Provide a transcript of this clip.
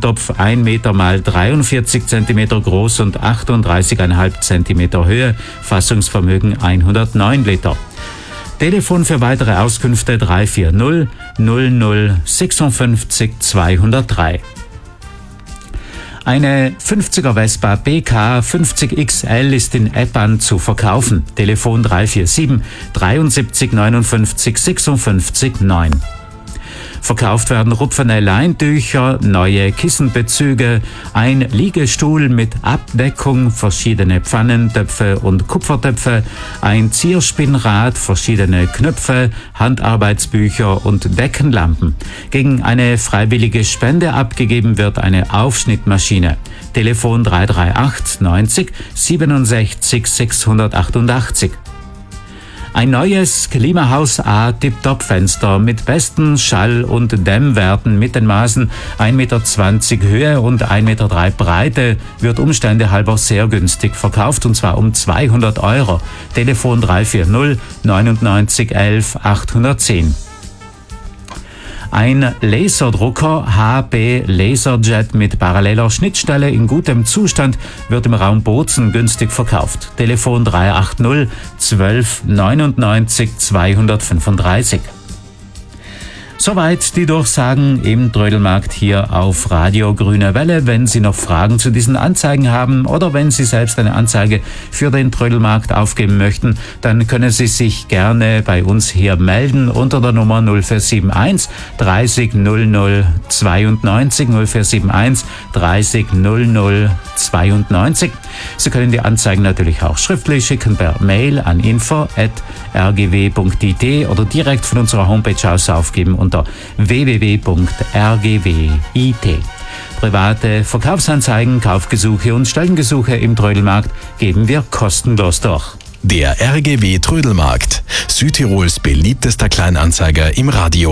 Blumentopf 1 Meter mal 43 cm groß und 38,5 cm Höhe, Fassungsvermögen 109 Liter. Telefon für weitere Auskünfte 340 00 56 203. Eine 50er Vespa BK 50 XL ist in Eppan zu verkaufen. Telefon 347 73 59 56 9. Verkauft werden rupfene Leintücher, neue Kissenbezüge, ein Liegestuhl mit Abdeckung, verschiedene Pfannentöpfe und Kupfertöpfe, ein Zierspinnrad, verschiedene Knöpfe, Handarbeitsbücher und Deckenlampen. Gegen eine freiwillige Spende abgegeben wird eine Aufschnittmaschine. Telefon 338 90 67 688. Ein neues Klimahaus A Tip-Top-Fenster mit besten Schall- und Dämmwerten mit den Maßen 1,20 Meter Höhe und 1,3 Meter Breite wird Umstände halber sehr günstig verkauft, und zwar um 200 Euro. Telefon 340 99 11 810. Ein Laserdrucker HB Laserjet mit paralleler Schnittstelle in gutem Zustand wird im Raum Bozen günstig verkauft. Telefon 380 12 99 235. Soweit die Durchsagen im Trödelmarkt hier auf Radio Grüne Welle. Wenn Sie noch Fragen zu diesen Anzeigen haben oder wenn Sie selbst eine Anzeige für den Trödelmarkt aufgeben möchten, dann können Sie sich gerne bei uns hier melden unter der Nummer 0471 30 00 92 0471 30 00 92. Sie können die Anzeigen natürlich auch schriftlich schicken per Mail an info@rgw.it oder direkt von unserer Homepage aus aufgeben unter www.rgw.it. Private Verkaufsanzeigen, Kaufgesuche und Stellengesuche im Trödelmarkt geben wir kostenlos durch. Der RGW Trödelmarkt, Südtirols beliebtester Kleinanzeiger im Radio.